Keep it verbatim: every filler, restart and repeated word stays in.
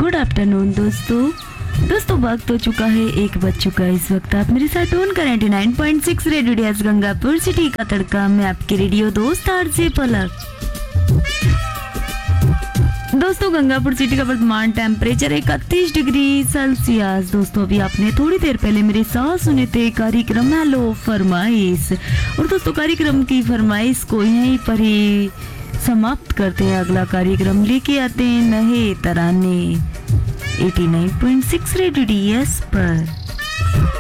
Good afternoon दोस्तों दोस्तों वक्त हो चुका है, एक बज चुका है इस वक्त। आप मेरे साथ ओन का ninety nine point six radio Diaz Gangapur city का तड़का में आपके रेडियो दोस्त आरजे पलक। दोस्तों गंगापुर सिटी का वर्तमान टेम्परेचर इकतीस डिग्री सेल्सियस। दोस्तों अभी आपने थोड़ी देर पहले मेरे साथ सुने थे कार्यक्रम हेलो फरमाइश, और दोस्तों कार्यक्रम की फरमाइश को यहीं पर ही समाप्त करते हैं। अगला कार्यक्रम लेके आते हैं नए तराने eighty nine point six radio DS पर।